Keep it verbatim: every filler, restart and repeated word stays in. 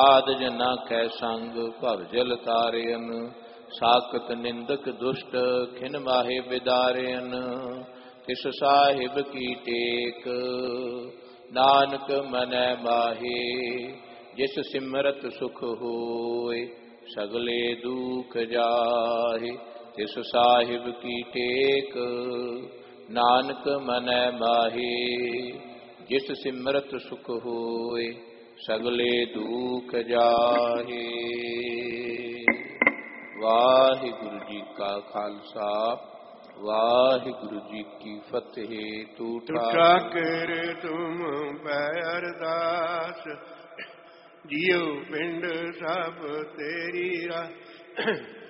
ਆਦ ਜਨਾ ਕੈ ਸੰਗ ਭਵ ਜਲ ਤਾਰਿਅਨ, ਸਾਕਤ ਨਿੰਦਕ ਦੁਸ਼ਟ ਖਿਨ ਮਾਹੇ ਬਿਦਾਰਿਅਨ। ਤਿਸ ਸਾਹਿਬ ਕੀ ਟੇਕ ਨਾਨਕ ਮਨੈ ਮਾਹੇ, ਜਿਸ ਸਿਮਰਤ ਸੁਖ ਹੋਏ ਸਗਲੇ ਦੁਖ ਜਾਹੇ। ਤਿਸ ਸਾਹਿਬ ਕੀ ਟੇਕ ਨਾਨਕ ਮਨੈ ਮਾਹੇ, ਜਿਸ ਸਿਮਰਤ ਸੁਖ ਹੋਏ ਸਗਲੇ ਦੁਖ ਜਾਹੇ। ਵਾਹਿਗੁਰੂ ਜੀ ਕਾ ਖਾਲਸਾ, ਵਾਹਿਗੁਰੂ ਜੀ ਕੀ ਫਤਿਹ। ਟੂਟਾ ਕਰ ਤੁਮ ਪੈ ਅਰਦਾਸ, ਜਿਉ ਪਿੰਡ ਸਭ ਤੇਰੀ ਰਾ